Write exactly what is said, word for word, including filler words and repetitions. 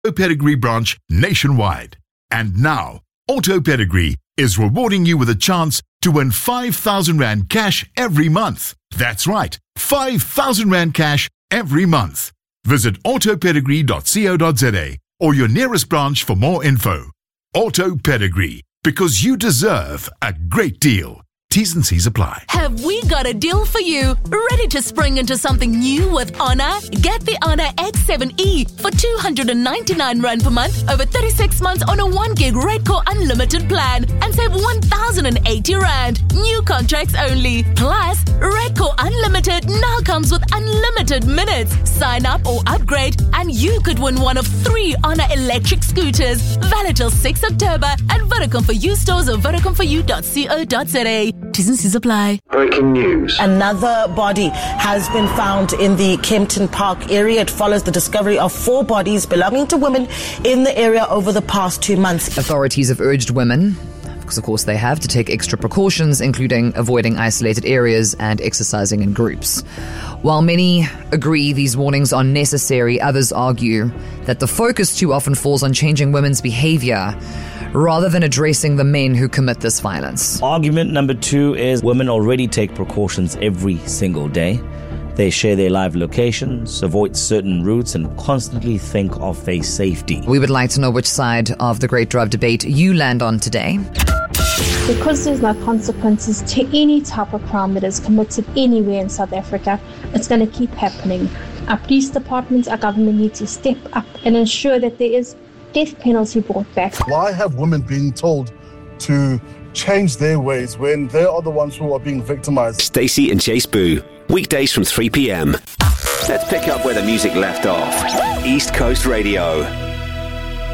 Pedigree branch nationwide. And now, Auto Pedigree is rewarding you with a chance to win five thousand Rand cash every month. That's right, five thousand Rand cash every month. Visit auto pedigree dot co dot za or your nearest branch for more info. Auto Pedigree, because you deserve a great deal. T's and C's apply. Have we got a deal for you? Ready to spring into something new with Honor? Get the Honor X seven E for two hundred ninety-nine Rand per month over thirty-six months on a one gig Redcore Unlimited plan and save one thousand eighty Rand. New contracts only. Plus, Redcore Unlimited now comes with unlimited minutes. Sign up or upgrade and you could win one of three Honor electric scooters. Valid till sixth of October at Vodacom for You stores or vodacom for you dot co dot za. T's and C's apply. Breaking news. Another body has been found in the Kempton Park area. It follows the discovery of four bodies belonging to women in the area over the past two months. Authorities have urged women, because of course they have, to take extra precautions, including avoiding isolated areas and exercising in groups. While many agree these warnings are necessary, others argue that the focus too often falls on changing women's behavior rather than addressing the men who commit this violence. Argument number two is women already take precautions every single day. They share their live locations, avoid certain routes, and constantly think of their safety. We would like to know which side of the Great Drive debate you land on today. Because there's no consequences to any type of crime that is committed anywhere in South Africa, it's going to keep happening. Our police departments, our government need to step up and ensure that there is death penalty brought back. Why have women been told to change their ways when they are the ones who are being victimized? Stacey and Chase Boo, weekdays from three p.m. Let's pick up where the music left off. East Coast Radio.